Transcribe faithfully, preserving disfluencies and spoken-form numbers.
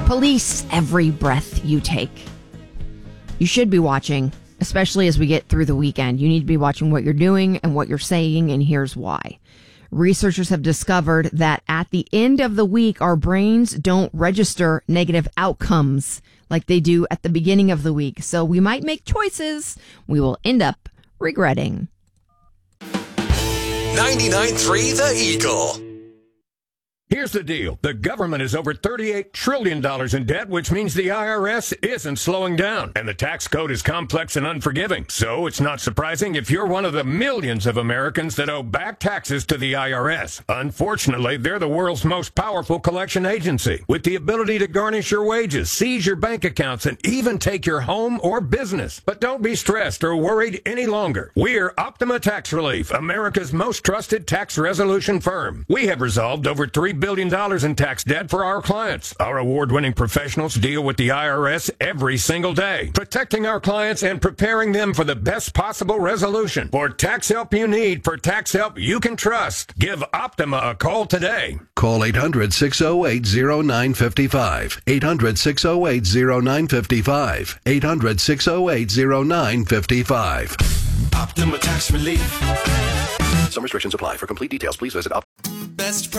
Police every breath you take. You should be watching, especially as we get through the weekend. You need to be watching what you're doing and what you're saying, and here's why. Researchers have discovered that at the end of the week, our brains don't register negative outcomes like they do at the beginning of the week. So we might make choices we will end up regretting. ninety-nine point three The Eagle. Here's the deal. The government is over thirty-eight trillion dollars in debt, which means the I R S isn't slowing down. And the tax code is complex and unforgiving. So it's not surprising if you're one of the millions of Americans that owe back taxes to the I R S. Unfortunately, they're the world's most powerful collection agency, with the ability to garnish your wages, seize your bank accounts, and even take your home or business. But don't be stressed or worried any longer. We're Optima Tax Relief, America's most trusted tax resolution firm. We have resolved over three billion dollars in tax debt for our clients. Our award-winning professionals deal with the I R S every single day, protecting our clients and preparing them for the best possible resolution. For tax help you need, for tax help you can trust, give Optima a call today. Call eight hundred, six oh eight, oh nine five five. eight hundred, six oh eight, oh nine five five. eight hundred, six oh eight, oh nine five five. Optima Tax Relief. Some restrictions apply. For complete details, please visit Optima. Best